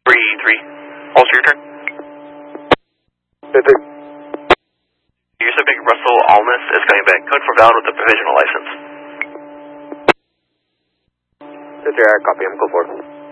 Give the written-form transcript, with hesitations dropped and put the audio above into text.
3-3. Holster your turn. You're subject Russell Almas is coming back. Code for valid with a provisional license. Copy, I'm code 4.